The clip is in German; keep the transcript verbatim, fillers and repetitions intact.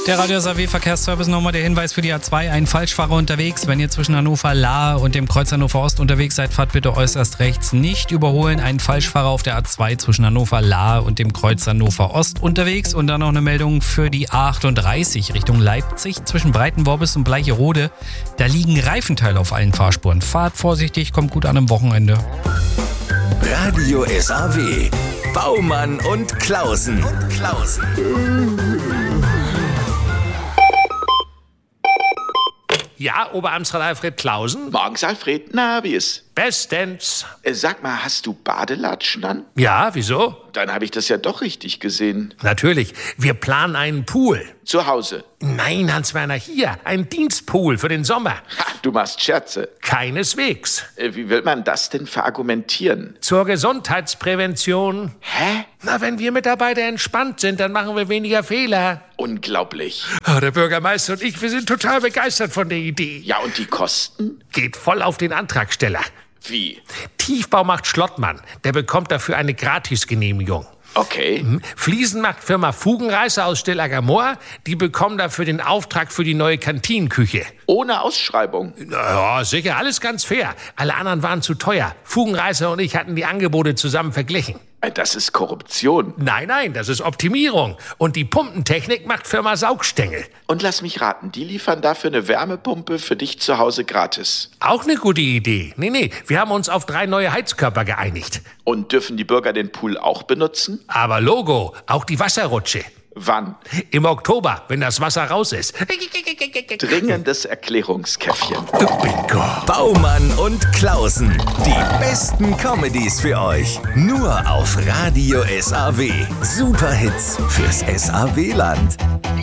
Der Radio S A W Verkehrsservice nochmal der Hinweis für die A zwei. Ein Falschfahrer unterwegs. Wenn ihr zwischen Hannover-Lahr und dem Kreuz Hannover Ost unterwegs seid, fahrt bitte äußerst rechts. Nicht überholen. Ein Falschfahrer auf der A zwei zwischen Hannover-Lahr und dem Kreuz Hannover Ost unterwegs. Und dann noch eine Meldung für die A achtunddreißig Richtung Leipzig zwischen Breitenworbis und Bleicherode. Da liegen Reifenteile auf allen Fahrspuren. Fahrt vorsichtig, kommt gut an am Wochenende. Radio S A W. Baumann und Klausen. Und Klausen. Ja, Oberamtsrat Alfred Klausen? Morgens, Alfred. Na, wie ist? Bestens. Äh, sag mal, hast du Badelatschen an? Ja, wieso? Dann habe ich das ja doch richtig gesehen. Natürlich. Wir planen einen Pool. Zu Hause? Nein, Hans-Werner, hier. Ein Dienstpool für den Sommer. Ha, du machst Scherze. Keineswegs. Äh, wie will man das denn verargumentieren? Zur Gesundheitsprävention. Hä? Na, wenn wir Mitarbeiter entspannt sind, dann machen wir weniger Fehler. Unglaublich. Oh, der Bürgermeister und ich, wir sind total begeistert von der Idee. Ja, und die Kosten? Geht voll auf den Antragsteller. Wie? Tiefbaumacht Schlottmann, der bekommt dafür eine Gratisgenehmigung. Okay. Mhm. Fliesenmachtfirma Fugenreißer aus Stillagermoor, die bekommen dafür den Auftrag für die neue Kantinenküche. Ohne Ausschreibung? Ja, sicher, alles ganz fair. Alle anderen waren zu teuer. Fugenreißer und ich hatten die Angebote zusammen verglichen. Das ist Korruption. Nein, nein, das ist Optimierung. Und die Pumpentechnik macht Firma Saugstängel. Und lass mich raten, die liefern dafür eine Wärmepumpe für dich zu Hause gratis. Auch eine gute Idee. Nee, nee, wir haben uns auf drei neue Heizkörper geeinigt. Und dürfen die Bürger den Pool auch benutzen? Aber Logo, auch die Wasserrutsche. Wann? Im Oktober, wenn das Wasser raus ist. Dringendes Erklärungskäffchen. Bingo. Baumann und Klausen. Die besten Comedies für euch. Nur auf Radio S A W. Superhits fürs S A W-Land.